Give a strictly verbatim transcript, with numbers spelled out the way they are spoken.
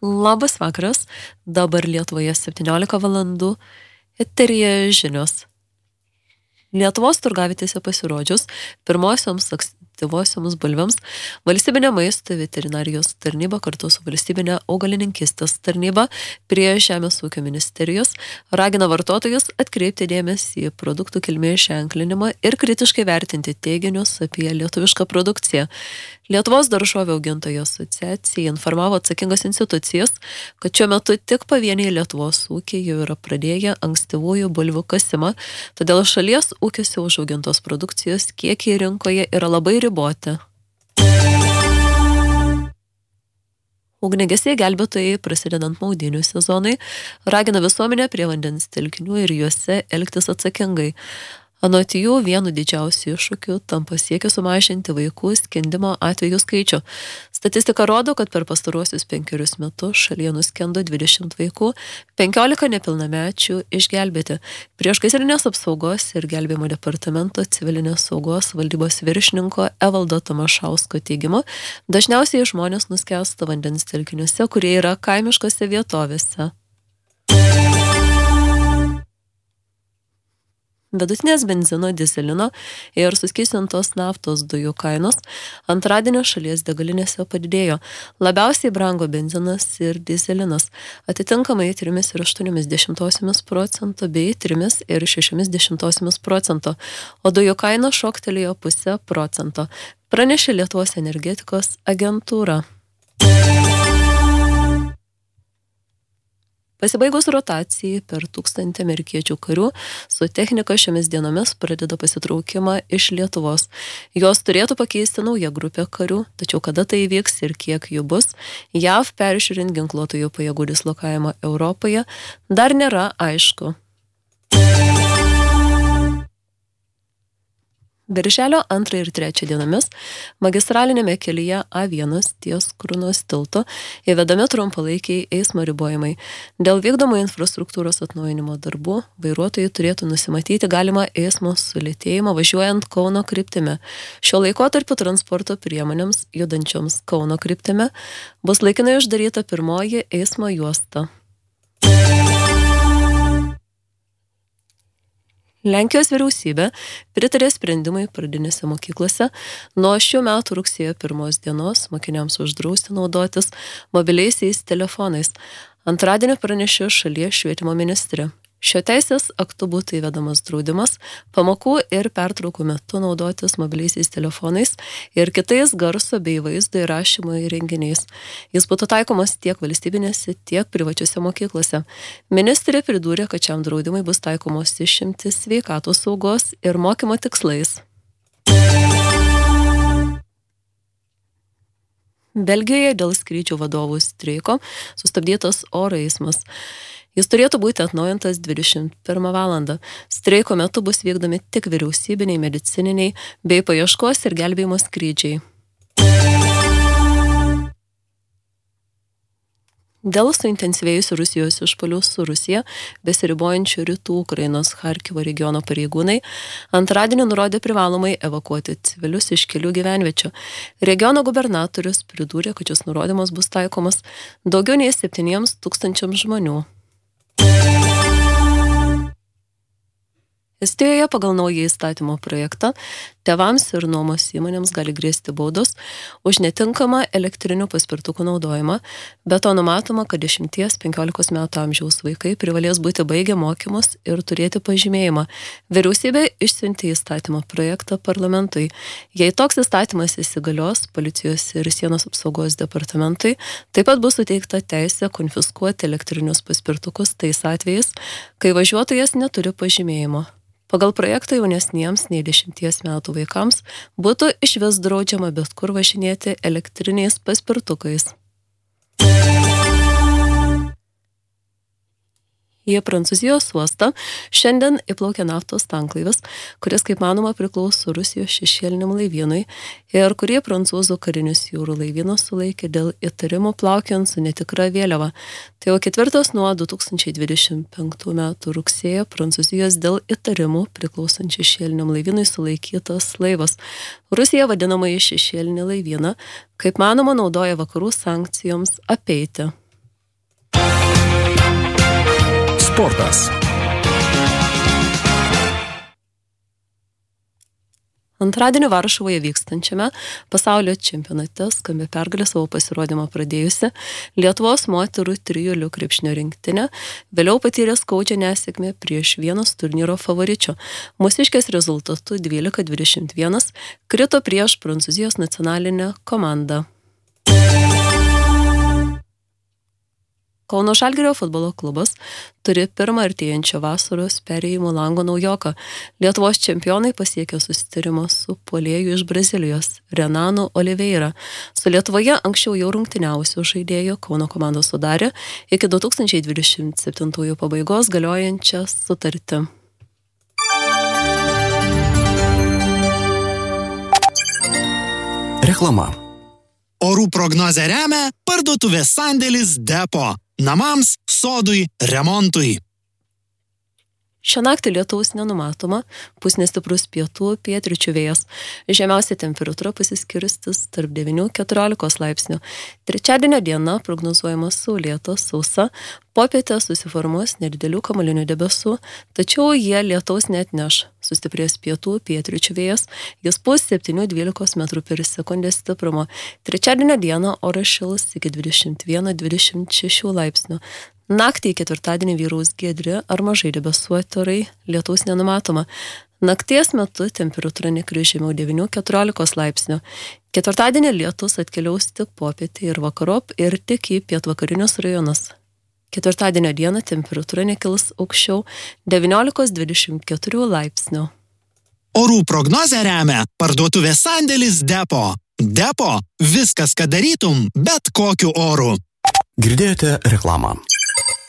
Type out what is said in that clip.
Labas vakaras, dabar Lietuvoje septyniolika valandų, eteryje žinios. Lietuvos turgavietėse pasirodžius pirmosioms ankstyvosioms bulvėms valstybinė maisto veterinarijos tarnyba kartu su valstybinė augalininkystės tarnyba prie Žemės ūkio ministerijos ragina vartotojus atkreipti dėmesį į produktų kilmės ženklinimą ir kritiškai vertinti teiginius apie lietuvišką produkciją. Lietuvos daržovių augintojų asociacija informavo atsakingas institucijas, kad šiuo metu tik pavieniai Lietuvos ūkiai jau yra pradėję ankstyvųjų bulvių kasimą, todėl šalies ūkiuose užaugintos produkcijos kiekiai rinkoje yra labai riboti. Ugniagesiai gelbėtojai, prasidedant maudynių sezonui, ragina visuomenę prie vandens telkinių ir juose elgtis atsakingai. Anot jų, vienu didžiausių iššūkių tampa siekis sumažinti vaikų skendimo atvejų skaičių. Statistika rodo, kad per pastaruosius penkerius metus šalyje nuskendo dvidešimt vaikų, penkiolika nepilnamečių išgelbėti. Priešgaisrinės apsaugos ir gelbėjimo departamento civilinės saugos valdybos viršininko Evaldo Tamašausko teigimu, dažniausiai žmonės nuskęsta vandens telkiniuose, kurie yra kaimiškose vietovėse. Vidutinės benzino, dizelino ir suskystintos naftos dujų kainos antradienio šalies degalinėse padidėjo. Labiausiai brango benzinas ir dizelinas, atitinkamai trimis ir aštuoniomis dešimtosiomis procento bei trimis ir šešiomis dešimtosiomis procento, o dujų kaina šoktelėjo pusę procento, pranešė Lietuvos energetikos agentūra. Pasibaigus rotacijai per tūkstantį amerikiečių karių su technika šiomis dienomis pradeda pasitraukimą iš Lietuvos. Jos turėtų pakeisti naują grupę karių, tačiau kada tai įvyks ir kiek jų bus, J A V peržiūrint ginkluotojų pajėgų dislokavimą Europoje, dar nėra aišku. Birželio antrą ir trečią dienomis magistralinėme kelyje A vienas ties Krunos tilto įvedami trumpalaikiai eismo ribojimai. Dėl vykdomų infrastruktūros atnaujinimo darbų vairuotojai turėtų nusimatyti galimą eismo sulėtėjimą važiuojant Kauno kryptimi. Šio laikotarpiu transporto priemonėms judančioms Kauno kryptimi bus laikinai uždaryta pirmoji eismo juosta. Lenkijos vyriausybė pritarė sprendimui pradinėse mokyklose nuo šių metų rugsėjo pirmos dienos mokiniams uždrausti naudotis mobiliaisiais telefonais. Antradienį pranešė šalies švietimo ministrė. Šio teisės aktu būtų įvedamas draudimas pamokų ir pertraukų metu naudotis mobiliaisiais telefonais ir kitais garso bei vaizdo įrašymo įrenginiais. Jis būtų taikomas tiek valstybinėse, tiek privačiose mokyklose. Ministrė pridūrė, kad šiam draudimui bus taikomos išimtis sveikatos saugos ir mokymo tikslais. Belgijoje dėl skrydžių vadovų streiko sustabdytas oro eismas. Jis turėtų būti atnaujintas dvidešimt pirmą valandą. Streiko metu bus vykdomi tik vyriausybiniai, medicininiai bei paieškos ir gelbėjimo skrydžiai. Dėl suintensyvėjusių Rusijos išpuolių su Rusija besiribojančių rytų Ukrainos Charkivo regiono pareigūnai antradienį nurodė privalomai evakuoti civilius iš kelių gyvenviečių. Regiono gubernatorius pridūrė, kad šis nurodymas bus taikomas daugiau nei septyniems tūkstančiams žmonių. Estijoje pagal naują įstatymo projektą tėvams ir nuomos įmonėms gali grėsti baudos už netinkamą elektrinių paspirtukų naudojimą, bet to numatoma, kad dešimties penkiolikos metų amžiaus vaikai privalės būti baigę mokymus ir turėti pažymėjimą. Vyriausybė išsiuntė įstatymo projektą parlamentui. Jei toks įstatymas įsigalios, policijos ir sienos apsaugos departamentui taip pat bus suteikta teisė konfiskuoti elektrinius paspirtukus tais atvejais, kai važiuotojas neturi pažymėjimo. Pagal projektą jaunesniems nei dešimties metų vaikams būtų išvis draudžiama bet kur važinėti elektriniais paspirtukais. Į Prancūzijos uostą šiandien įplaukė naftos tanklaivis, kuris, kaip manoma, priklauso Rusijos šešėliniam laivynui ir kurį prancūzų karinius jūrų laivynas sulaikė dėl įtarimų plaukiant su netikra vėliava. Tai jau ketvirtas nuo du tūkstančiai dvidešimt penktų metų rugsėjo Prancūzijos dėl įtarimų priklausant šešėliniam laivynui sulaikytas laivas. Rusija vadinamąjį šešėlinį laivyną, kaip manoma, naudoja vakarų sankcijoms apeiti. Sportas. Antradienį Varšuvoje vykstančiame pasaulio čempionate skambia pergalė savo pasirodymą pradėjusi Lietuvos moterų trijulių krepšinio rinktinė, vėliau patyrė skaudžią nesėkmę prieš vienas turnyro favoričių. Mūsiškės rezultatu dvylika dvidešimt vienas krito prieš Prancūzijos nacionalinę komandą. Kauno Žalgirio futbolo klubas turi pirmą artėjančio vasaros perėjimo lango naujoką. Lietuvos čempionai pasiekė susitarimą su puolėju iš Brazilijos, Renanu Oliveira. Su Lietuvoje anksčiau jau rungtyniausių žaidėjų Kauno komandos sudarė iki du tūkstančiai dvidešimt septintųjų pabaigos galiojančią sutartį. Reklama. Orų prognozę remia parduotuvės sandėlis Depo. Namams, sodui, remontui. Šią naktį lietaus nenumatoma, pūs nestiprus pietų pietryčių vėjas. Žemiausia temperatūra pasiskirstys tarp devynių iki keturiolikos laipsnių. Trečiadienio diena prognozuojama saulėta, sausa, popietę susiformuos nedidelių kamuolinių debesų, tačiau jie lietaus neatneš. Sustiprės pietų pietryčių vėjas, jis pūs septynių iki dvylikos metrų per sekundę stiprumo. Trečiadienio dieną oras šils iki dvidešimt vieno iki dvidešimt šešių laipsnių. Naktį į ketvirtadienį vyraus giedri ar mažai debesuoti orai, lietaus nenumatoma. Nakties metu temperatūra nekris žemiau devynių iki keturiolikos laipsnių. Ketvirtadienį lietus atkeliaus tik popietį ir vakarop ir tik į pietvakarinius rajonus. Ketvirtadienio dieną temperatūra nekils aukščiau devyniolikos iki dvidešimt keturių laipsnių. Orų prognozę remia parduotuvės sandėlis Depo. Depo – viskas, ką darytum, bet kokiu oru. Girdėjote reklamą.